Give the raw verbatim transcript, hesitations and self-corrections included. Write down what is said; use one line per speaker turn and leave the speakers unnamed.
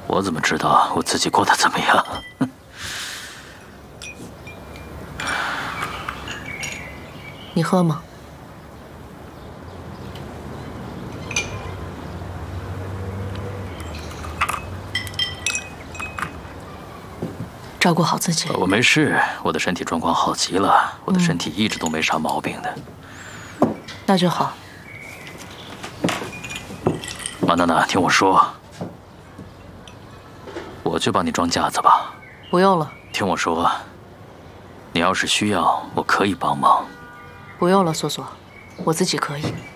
我怎么知道我自己过得怎么样？
你喝吗？照顾好自己。
我没事，我的身体状况好极了，我的身体一直都没啥毛病的。
嗯、那就好。
马娜娜，听我说，我去帮你装架子吧。
不用了。
听我说，你要是需要，我可以帮忙。
不用了，索索，我自己可以。